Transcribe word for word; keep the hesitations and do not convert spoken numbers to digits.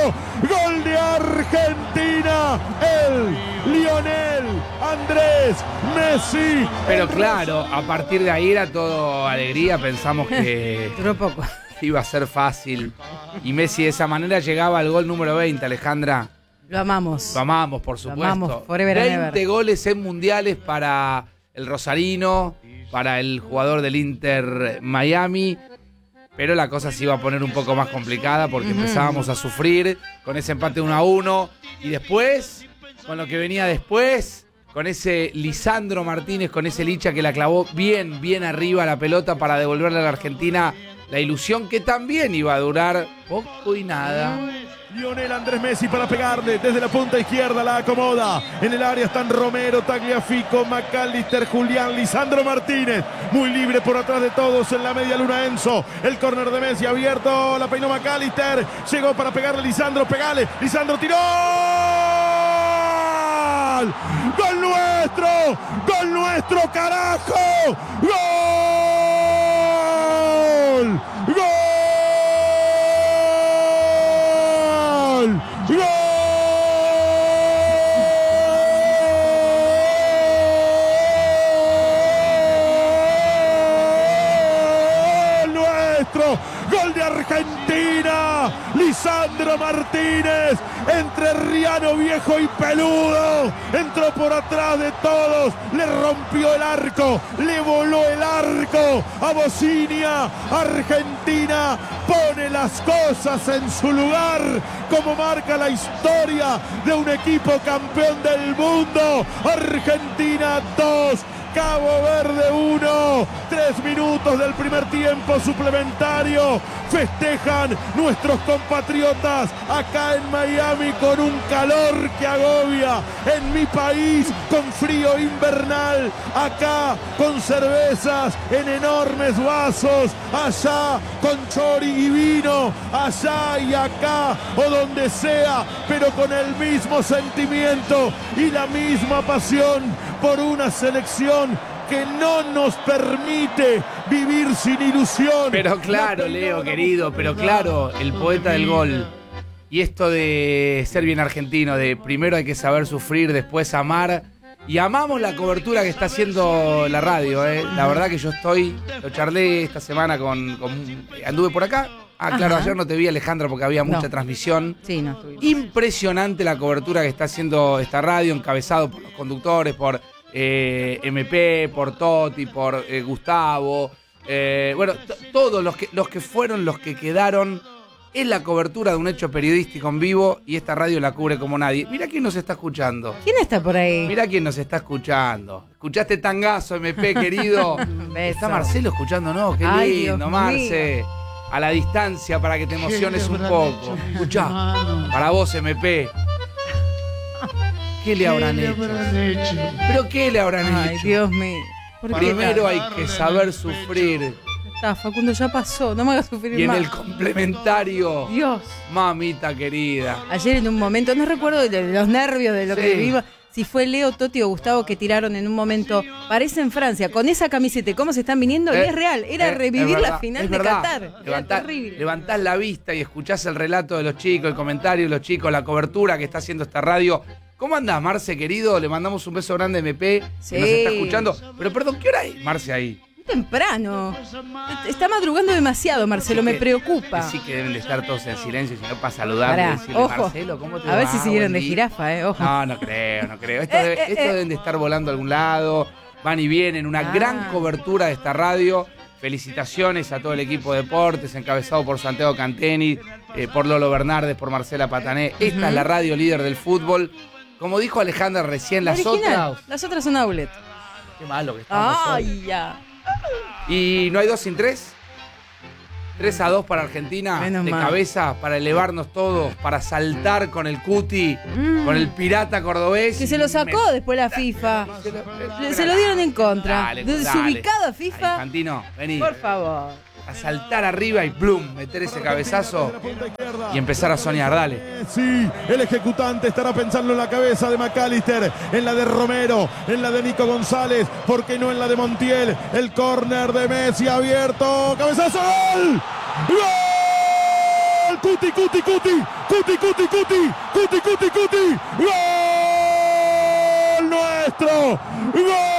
Gol de Argentina. El Lionel Andrés Messi. Pero claro, a partir de ahí era todo alegría. Pensamos que duró poco. Iba a ser fácil. Y Messi de esa manera llegaba al gol número veinte, Alejandra. Lo amamos. Lo amamos, por supuesto. Lo amamos, forever and ever. veinte goles en mundiales para el rosarino, para el jugador del Inter Miami. Pero la cosa se iba a poner un poco más complicada porque uh-huh. empezábamos a sufrir con ese empate uno a uno. Y después, con lo que venía después, con ese Lisandro Martínez, con ese Licha que la clavó bien, bien arriba la pelota para devolverle a la Argentina la ilusión que también iba a durar poco y nada. Lionel Andrés Messi para pegarle desde la punta izquierda, la acomoda. En el área están Romero, Tagliafico, McAllister, Julián, Lisandro Martínez. Muy libre por atrás de todos en la media luna Enzo. El córner de Messi abierto, la peinó McAllister. Llegó para pegarle Lisandro, pegale. Lisandro tiró. ¡Gol nuestro! ¡Gol nuestro, carajo! ¡Gol! ¡Gol! ¡Gol! ¡Nuestro! ¡Gol de Argentina! Lisandro Martínez, entrerriano viejo y peludo, entró por atrás de todos, le rompió el arco, le voló el arco a Bocinia. Argentina pone las cosas en su lugar, como marca la historia de un equipo campeón del mundo. Argentina dos, Cabo Verde uno, tres minutos del primer tiempo suplementario. Festejan nuestros compatriotas acá en Miami con un calor que agobia. En mi país con frío invernal. Acá con cervezas en enormes vasos. Allá con chori y vino. Allá y acá o donde sea, pero con el mismo sentimiento y la misma pasión por una selección que no nos permite vivir sin ilusión. Pero claro, Leo, querido, pero claro, el poeta del gol. Y esto de ser bien argentino, de primero hay que saber sufrir, después amar. Y amamos la cobertura que está haciendo la radio, ¿eh? La verdad que yo estoy, lo charlé esta semana con, con anduve por acá. Ah, claro, Ajá. ayer no te vi, Alejandra, porque había mucha no. transmisión. Sí, no estuvimos. Impresionante la cobertura que está haciendo esta radio, encabezado por los conductores, por eh, M P, por Totti, por eh, Gustavo. Eh, bueno, t- todos los que, los que fueron, los que quedaron. Es la cobertura de un hecho periodístico en vivo y esta radio la cubre como nadie. Mirá quién nos está escuchando. ¿Quién está por ahí? Mirá quién nos está escuchando. ¿Escuchaste Tangazo, M P, querido? Está Marcelo escuchando, ¿no? Qué Ay, lindo, Dios Marce. mío. A la distancia para que te emociones un poco. Escuchá, para vos, M P. ¿Qué le habrán hecho? ¿Pero qué le habrán hecho? Ay, Dios mío. Primero hay que saber sufrir. Está, Facundo, ya pasó, no me hagas sufrir Y en más. el complementario, Dios. Mamita querida. Ayer en un momento, no recuerdo de los nervios de lo Sí. que vivimos, si fue Leo, Totti o Gustavo que tiraron en un momento, parece en Francia, con esa camiseta, cómo se están viniendo, Eh, y es real, era eh, revivir es la verdad, final es de verdad. Qatar. Era Levantá- terrible. levantás la vista y escuchás el relato de los chicos, el comentario de los chicos, la cobertura que está haciendo esta radio. ¿Cómo andás, Marce, querido? Le mandamos un beso grande a M P, Sí. que nos está escuchando. Pero perdón, ¿qué hora hay, Marce, ahí? Temprano. Está madrugando demasiado, Marcelo, Sí me que- preocupa. Sí que deben de estar todos en silencio, si no para saludarle y Pará, decirle, ojo. Marcelo, ¿cómo te A ver va? si siguieron de Buen día". jirafa, eh, ojo. No, no creo, no creo. Esto, Eh, debe- eh, esto eh. deben de estar volando a algún lado, van y vienen, una Ah. gran cobertura de esta radio. Felicitaciones a todo el equipo de deportes, encabezado por Santiago Canteni, eh, por Lolo Bernardes, por Marcela Patané. Esta Ujú. es la radio líder del fútbol. Como dijo Alejandra recién, las Original. otras... Las otras son outlet. Qué malo que estamos hoy. Ay, ya. ¿Y no hay dos sin tres? tres a dos para Argentina, Menos de mal. cabeza, para elevarnos todos, para saltar con el Cuti, Mm. con el pirata cordobés. Que se lo sacó Me- después la FIFA. Se lo- Le- Se lo dieron en contra. Dale, dale. Desubicado a Ay, FIFA. Fantino, vení. Por favor. A saltar arriba y plum, meter ese cabezazo y empezar a soñar, dale. Sí, el ejecutante estará pensando en la cabeza de McAllister, en la de Romero, en la de Nico González, ¿por qué no en la de Montiel? El córner de Messi abierto, cabezazo, ¡gol! ¡Gol! Cuti, Cuti, Cuti, Cuti, Cuti, Cuti, Cuti, Cuti, Cuti, ¡gol nuestro! ¡Gol!